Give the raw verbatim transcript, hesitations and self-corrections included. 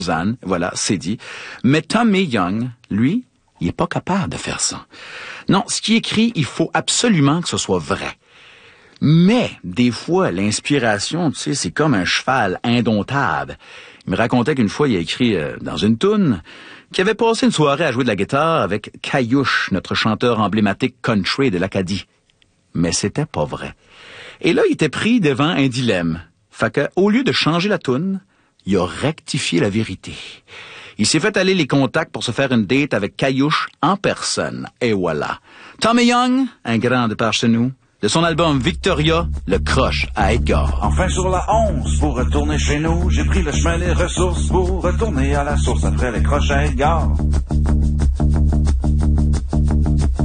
Suzanne, voilà, c'est dit. Mais Tommy Young, lui, il est pas capable de faire ça. Non, ce qui est écrit, il faut absolument que ce soit vrai. Mais, des fois, l'inspiration, tu sais, c'est comme un cheval indomptable. Il me racontait qu'une fois, il a écrit euh, dans une toune qu'il avait passé une soirée à jouer de la guitare avec Caillouche, notre chanteur emblématique country de l'Acadie. Mais c'était pas vrai. Et là, il était pris devant un dilemme. Fait que, au lieu de changer la toune, il a rectifié la vérité. Il s'est fait aller les contacts pour se faire une date avec Caillouche en personne. Et voilà. Tommy Young, un grand départ chez nous, de son album Victoria, le croche à Edgar. Enfin sur la onze, pour retourner chez nous, j'ai pris le chemin des ressources pour retourner à la source après les croches à Edgar.